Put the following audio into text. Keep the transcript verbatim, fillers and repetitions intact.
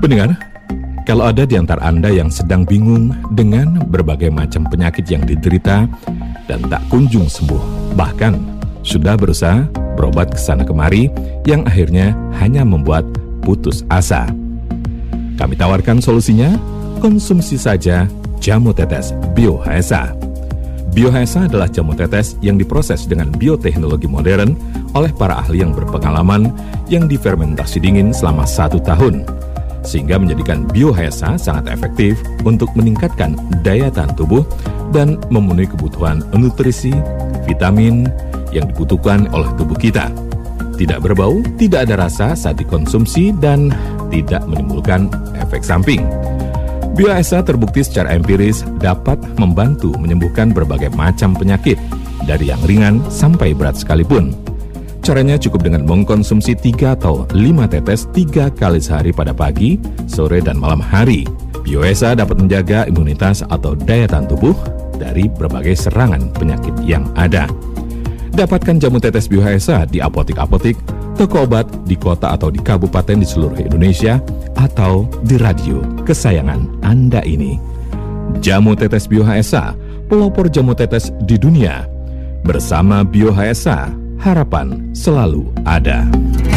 Pendengar, kalau ada di antara Anda yang sedang bingung dengan berbagai macam penyakit yang diderita dan tak kunjung sembuh, bahkan sudah berusaha berobat ke sana kemari yang akhirnya hanya membuat putus asa, kami tawarkan solusinya. Konsumsi saja jamu tetes Biohaesa. Biohaesa adalah jamu tetes yang diproses dengan bioteknologi modern oleh para ahli yang berpengalaman yang difermentasi dingin selama satu tahun, sehingga menjadikan Biohaesa sangat efektif untuk meningkatkan daya tahan tubuh dan memenuhi kebutuhan nutrisi, vitamin yang dibutuhkan oleh tubuh kita. Tidak berbau, tidak ada rasa saat dikonsumsi, dan tidak menimbulkan efek samping. Biohaesa terbukti secara empiris dapat membantu menyembuhkan berbagai macam penyakit, dari yang ringan sampai berat sekalipun. Caranya cukup dengan mengkonsumsi tiga atau lima tetes tiga kali sehari pada pagi, sore, dan malam hari. Biohaesa dapat menjaga imunitas atau daya tahan tubuh dari berbagai serangan penyakit yang ada. Dapatkan jamu tetes Biohaesa di apotik-apotik, toko obat di kota atau di kabupaten di seluruh Indonesia, atau di radio kesayangan Anda ini. Jamu tetes Biohaesa, pelopor jamu tetes di dunia. Bersama Biohaesa, harapan selalu ada.